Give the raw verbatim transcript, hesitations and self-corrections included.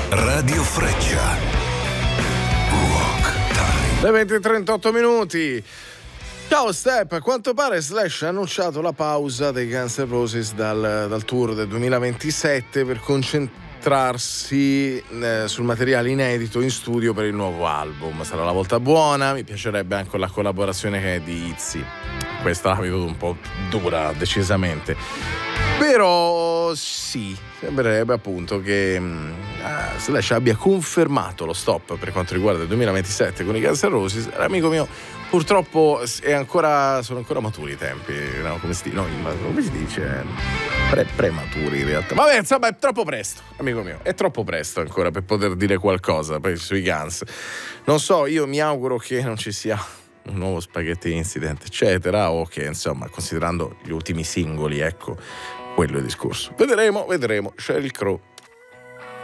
Radio Freccia. Rock Time. Le venti e trentotto minuti. Ciao Step, a quanto pare Slash ha annunciato la pausa dei Guns N' Roses dal, dal tour del duemilaventisette per concentrarsi eh, sul materiale inedito in studio per il nuovo album. Sarà la volta buona, mi piacerebbe anche la collaborazione che è di Izzy. Questa la vedo un po' dura, decisamente. Però sì, sembrerebbe appunto che uh, Slash abbia confermato lo stop per quanto riguarda il duemilaventisette con i Guns N' Roses. Amico mio, purtroppo è ancora, sono ancora maturi i tempi, no? Come si, no, come si dice? Pre, prematuri in realtà. Vabbè, insomma, è troppo presto, amico mio, è troppo presto ancora per poter dire qualcosa poi sui Guns. Non so, io mi auguro che non ci sia un nuovo Spaghetti Incident, eccetera, o che, insomma, considerando gli ultimi singoli, ecco, quello è il discorso. Vedremo, vedremo. Sheryl Crow.